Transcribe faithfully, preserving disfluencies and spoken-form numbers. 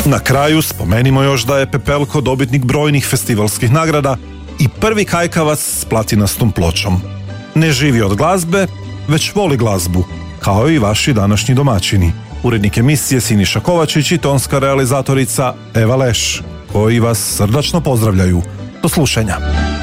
Na kraju spomenimo još da je Pepelko dobitnik brojnih festivalskih nagrada i prvi kajkavac s platinastom pločom. Ne živi od glazbe, već voli glazbu, kao i vaši današnji domaćini. Urednik emisije Siniša Kovačić i tonska realizatorica Eva Leš, koji vas srdačno pozdravljaju. Do slušanja.